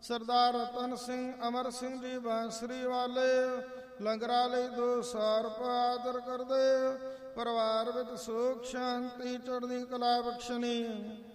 ਸਰਦਾਰ ਰਤਨ ਸਿੰਘ, ਅਮਰ ਸਿੰਘ ਜੀ ਬਾਂਸਰੀ ਵਾਲੇ, ਲੰਗਰਾਂ ਲਈ 2 ਰੁਪਏ ਆਦਰ ਕਰਦੇ। ਪਰਿਵਾਰ ਵਿੱਚ ਸੁਖ ਸ਼ਾਂਤੀ ਚੜ੍ਹਦੀ ਕਲਾ ਬਖਸ਼ਣੀ।